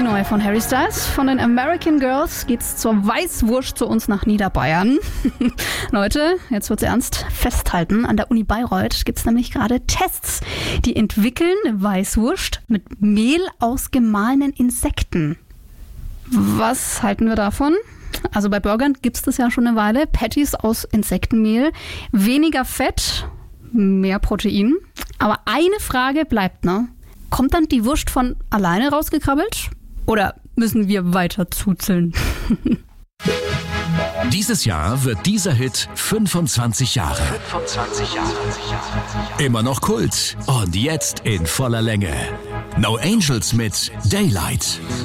neu von Harry Styles. Von den American Girls geht's zur Weißwurst zu uns nach Niederbayern. Leute, jetzt wird's ernst. Festhalten, an der Uni Bayreuth gibt's nämlich gerade Tests. Die entwickeln Weißwurst mit Mehl aus gemahlenen Insekten. Was halten wir davon? Also bei Burgern gibt's das ja schon eine Weile. Patties aus Insektenmehl, weniger Fett, mehr Protein. Aber eine Frage bleibt, ne? Kommt dann die Wurst von alleine rausgekrabbelt? Oder müssen wir weiter zuzeln? Dieses Jahr wird dieser Hit 25 Jahre. 25 Jahre. Immer noch Kult. Und jetzt in voller Länge. No Angels mit Daylight.